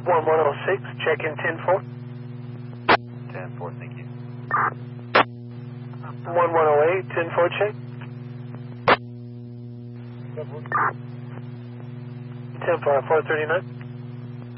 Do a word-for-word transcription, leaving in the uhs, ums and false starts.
one one oh six, check in ten four. ten four, thank you. one one oh eight, ten four, check. ten four, four thirty-nine.